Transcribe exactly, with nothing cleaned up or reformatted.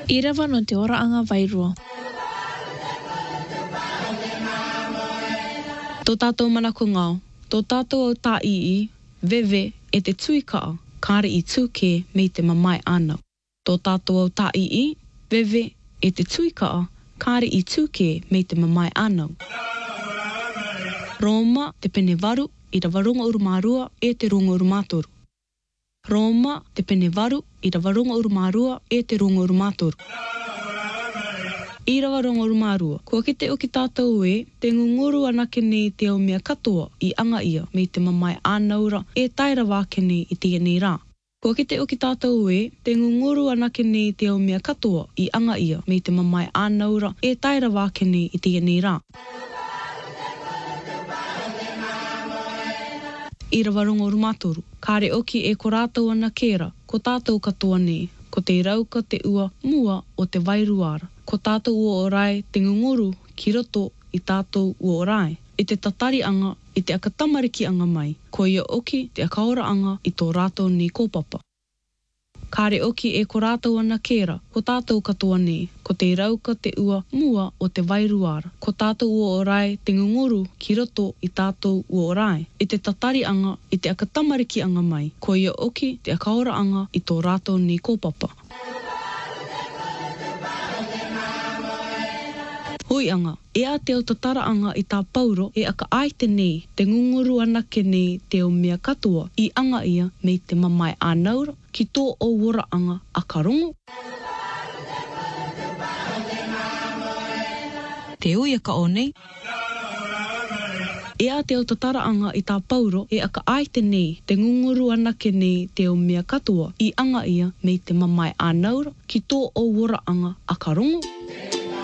I rawa no te ora anga wairua. Tō tātou manako ngau, tō tātou au tā ii, vewe e te tuikaa, kāre i tūke mei te mamai anau. Tō tātou au tā ii, vewe e te tuikaa, kāre i tūke mei te mamai anau. Roma te pene waru i rawa runga urumārua e te runga urumātoru. Roma te pene waru i rawa runga urumārua e te runga urumātoru. I rawa runga urumārua, kua kite o ki tātou e, te ngunguru anake nei te au mea katoa i anga ia mei te mamai ānaura e taira wākene i tia nei rā. Kua kite o ki tātou e, te ngunguru anake nei te au mea katoa i anga ia mei te mamai ānaura e taira wākene i tia nei rā. I rawa runga urumātoru, kāre oki e ko rātou ana kēra, ko tātou katoa nei, ko te rauka te ua mua o te wairuara, ko tātou ua o rai te ngunguru ki roto i tātou ua o rai, i te tatari anga, i te akatamariki anga mai, ko ia oki te akaora anga i tō rātou ni kōpapa. Kāre oki e ko rātou ana kēra, ko tātou katoa nei, ko te rauka te ua mua o te wairuara, ko tātou ua o rai te ngunguru ki roto i tātou ua o rai, i te tatari anga, i te akatamariki anga mai, ko ia oki te akaora anga i tō rātou ni kōpapa. Hoi anga, e a te au tatara anga i tā pauro e aka aite nei, te ngunguru anake nei te o mea katoa i anga ia mei te mamai ānaura ki tō o wora anga a karongo. Te ui aka o nei. E a te au tatara anga i tā pauro e aka aite nei, te ngunguru anake nei te o mea katoa i anga ia mei te mamai ānaura ki tō o wora anga a karongo.